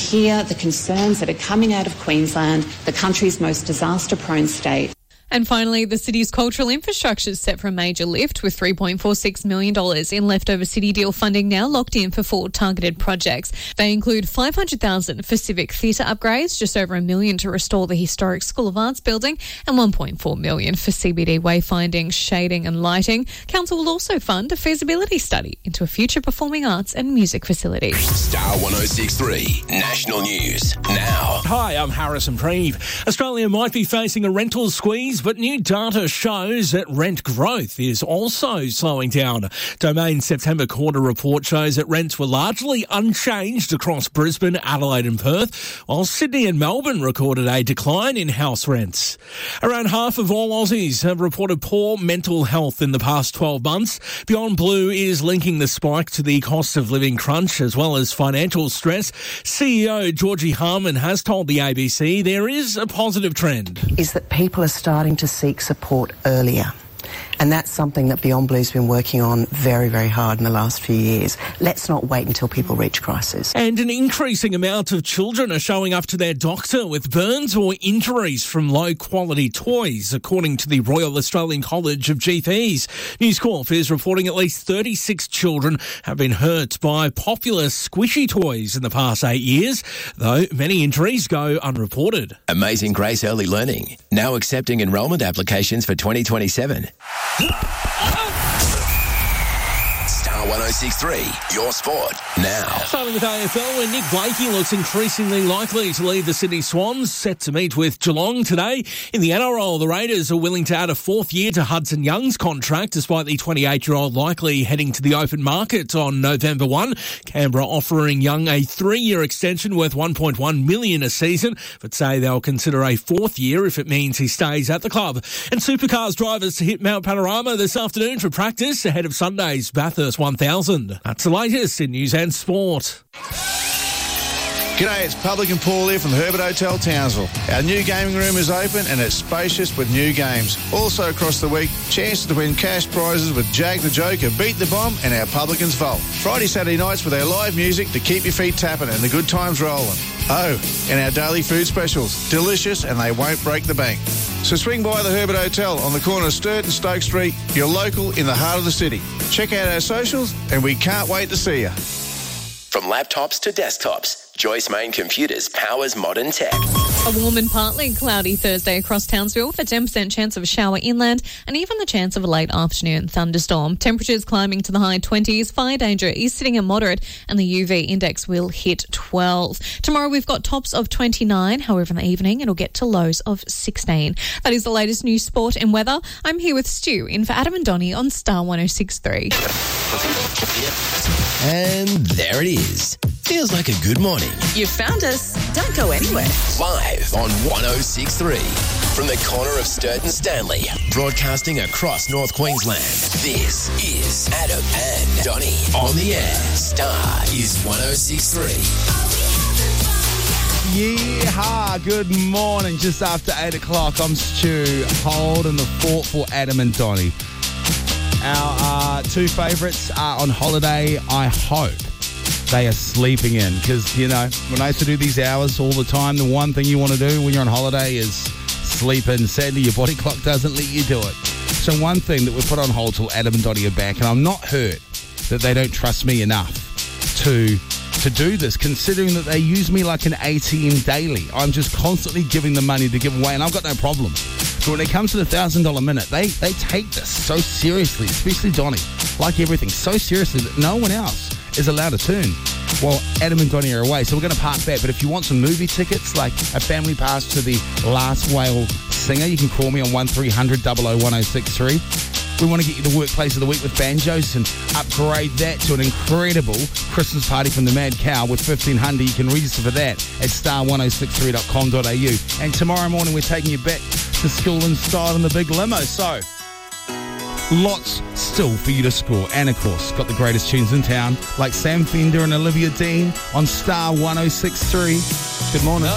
hear the concerns that are coming out of Queensland, the country's most disaster-prone state. And finally, the city's cultural infrastructure is set for a major lift with $3.46 million in leftover city deal funding now locked in for 4 targeted projects. They include $500,000 for civic theatre upgrades, just over $1 million to restore the historic School of Arts building, and $1.4 million for CBD wayfinding, shading and lighting. Council will also fund a feasibility study into a future performing arts and music facility. Star 106.3 National News now. Hi, I'm Harrison Preeve. Australia might be facing a rental squeeze, but new data shows that rent growth is also slowing down. Domain's September quarter report shows that rents were largely unchanged across Brisbane, Adelaide and Perth, while Sydney and Melbourne recorded a decline in house rents. Around half of all Aussies have reported poor mental health in the past 12 months. Beyond Blue is linking the spike to the cost of living crunch as well as financial stress. CEO Georgie Harman has told the ABC there is a positive trend. Is that people are starting to seek support earlier. And that's something that Beyond Blue's been working on very, very hard in the last few years. Let's not wait until people reach crisis. And an increasing amount of children are showing up to their doctor with burns or injuries from low-quality toys, according to the Royal Australian College of GPs. News Corp is reporting at least 36 children have been hurt by popular squishy toys in the past 8 years, though many injuries go unreported. Amazing Grace Early Learning, now accepting enrolment applications for 2027. Star 106.3, your sport now. Starting with AFL, where Nick Blakey looks increasingly likely to leave the Sydney Swans, set to meet with Geelong today. In the NRL, the Raiders are willing to add a 4th year to Hudson Young's contract, despite the 28-year-old likely heading to the open market on November 1. Canberra offering Young a 3-year extension worth $1.1 million a season, but say they'll consider a 4th year if it means he stays at the club. And Supercars drivers to hit Mount Panorama this afternoon for practice ahead of Sunday's Bathurst 1000. That's the latest in news and sport. G'day, it's Public and Paul here from the Herbert Hotel, Townsville. Our new gaming room is open and it's spacious with new games. Also across the week, chances to win cash prizes with Jag the Joker, Beat the Bomb and our Publicans Vault. Friday, Saturday nights with our live music to keep your feet tapping and the good times rolling. Oh, and our daily food specials. Delicious and they won't break the bank. So swing by the Herbert Hotel on the corner of Sturt and Stoke Street, your local in the heart of the city. Check out our socials and we can't wait to see you. From laptops to desktops, Joyce Main Computers powers modern tech. A warm and partly cloudy Thursday across Townsville, with a 10% chance of a shower inland and even the chance of a late afternoon thunderstorm. Temperatures climbing to the high 20s. Fire danger is sitting at moderate and the UV index will hit 12. Tomorrow we've got tops of 29. However, in the evening it'll get to lows of 16. That is the latest news, sport and weather. I'm here with Stu in for Adam and Donnie on Star 106.3. And there it is. Feels like a good morning. You found us. Don't go anywhere. Live on 106.3 from the corner of Sturt and Stanley, broadcasting across North Queensland. This is Adam and Donnie on the air. Star is 106.3. Yeehaw, good morning. Just after 8 o'clock, I'm Stu, holding the fort for Adam and Donnie. Our two favourites are on holiday. I hope they are sleeping in because, you know, when I used to do these hours all the time, the one thing you want to do when you're on holiday is sleep in. Sadly, your body clock doesn't let you do it. So one thing that we put on hold till Adam and Donnie are back, and I'm not hurt that they don't trust me enough to do this, considering that they use me like an ATM daily. I'm just constantly giving them money to give away, and I've got no problem. But when it comes to the $1,000 minute, they take this so seriously, especially Donnie, like everything, so seriously that no one else is allowed a turn while Adam and Donnie are away. So we're going to park that. But if you want some movie tickets, like a family pass to The Last Whale Singer, you can call me on 1300 001063. We want to get you the Workplace of the Week with Banjos and upgrade that to an incredible Christmas party from the Mad Cow with 1500. You can register for that at star1063.com.au. And tomorrow morning we're taking you back to school in style in the big limo. So lots still for you to score. And of course, got the greatest tunes in town like Sam Fender and Olivia Dean on Star 106.3. Good morning.